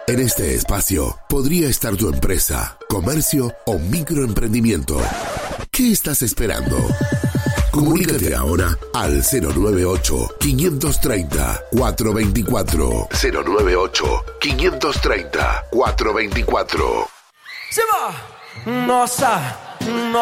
En este espacio podría estar tu empresa, comercio o microemprendimiento. ¿Qué estás esperando? Comunícate ahora al 098-530-424. 098-530-424. Se va. Nossa,